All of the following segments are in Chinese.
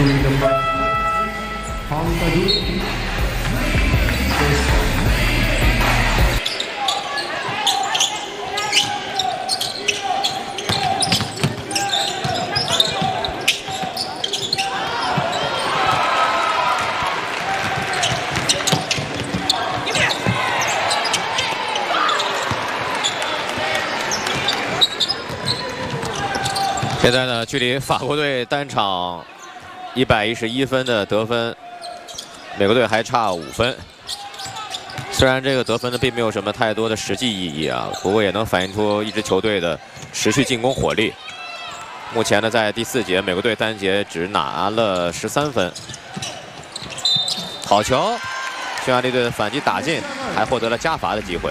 现在呢，距离法国队单场111分的得分，美国队还差5分。虽然这个得分呢并没有什么太多的实际意义啊，不过也能反映出一支球队的持续进攻火力。目前呢，在第4节，美国队单节只拿了13分。好球，匈牙利队的反击打进，还获得了加罚的机会。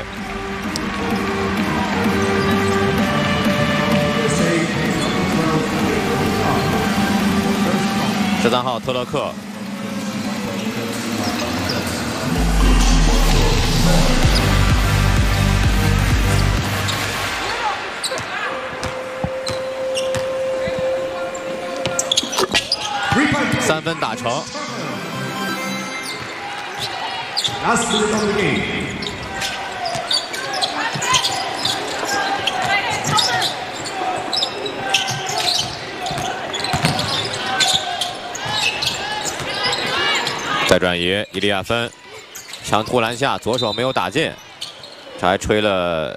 13号特勒克，3分打成。再转移，伊利亚芬强突篮下，左手没有打进，这还吹了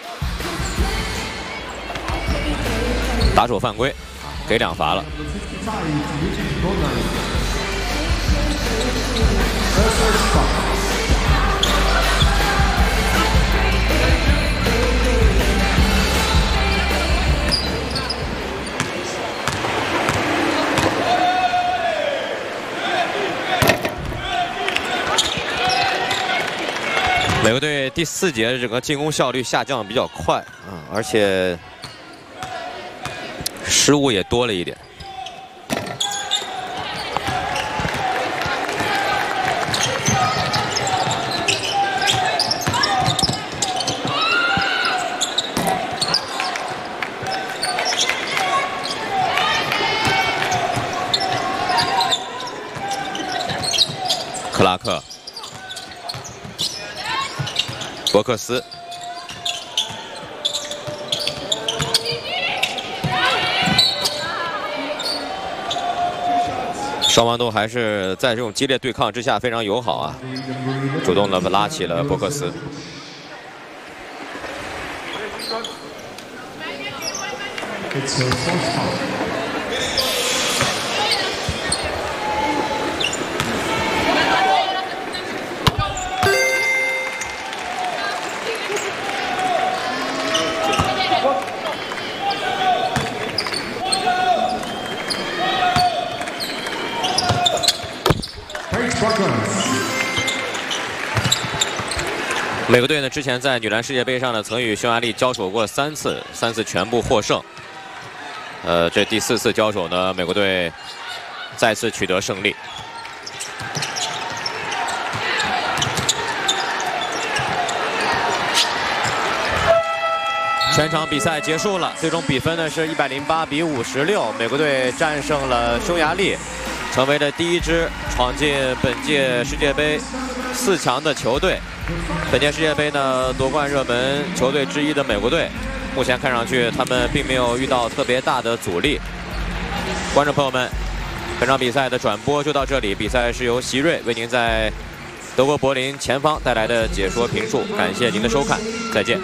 打手犯规，给2罚了。美国队第4节的整个进攻效率下降比较快啊，而且失误也多了一点。克拉克。 伯克斯，双方都还是在这种激烈对抗之下非常友好啊，主动的拉起了伯克斯。美国队呢，之前在女篮世界杯上呢，曾与匈牙利交手过3次，3次全部获胜。这第4次交手呢，美国队再次取得胜利。全场比赛结束了，最终比分呢是108比56，美国队战胜了匈牙利，成为了第1支闯进本届世界杯4强的球队。本届世界杯呢，夺冠热门球队之一的美国队，目前看上去他们并没有遇到特别大的阻力。观众朋友们，本场比赛的转播就到这里，比赛是由席瑞为您在德国柏林前方带来的解说评述，感谢您的收看，再见。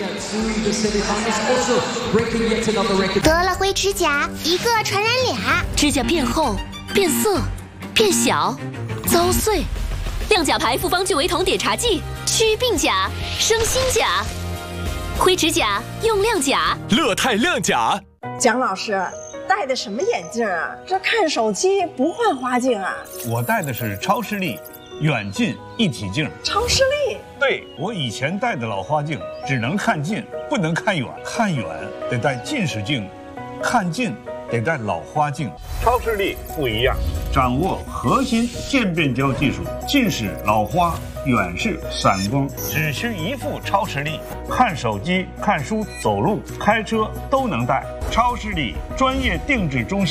得了灰指甲，一个传染俩， 指甲变厚、变色、变小、遭碎。亮甲牌复方聚维酮碘茶剂，祛病甲、生新甲。灰指甲用亮甲， 乐泰亮甲。 蒋老师戴的什么眼镜啊？这看手机不换花镜啊？ 我戴的是超视力远近一体镜。 超视力？ 对，我以前戴的老花镜只能看近，不能看远，看远得戴近视镜，看近得戴老花镜。超视力不一样，掌握核心渐变焦技术，近视、老花、远视、散光，只需一副超视力，看手机、看书、走路、开车都能戴。超视力专业定制中心。